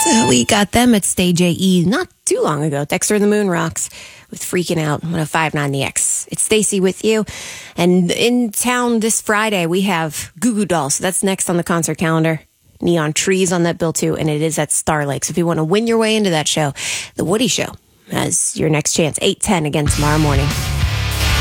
We got them at Stage AE not too long ago. Dexter and the Moon Rocks with Freaking Out, 105.9 The X. It's Stacy with you. And in town this Friday, we have Goo Goo Dolls. So that's next on the concert calendar. Neon Trees on that bill, too. And it is at Star Lake. So if you want to win your way into that show, The Woody Show has your next chance. 8:10 again tomorrow morning.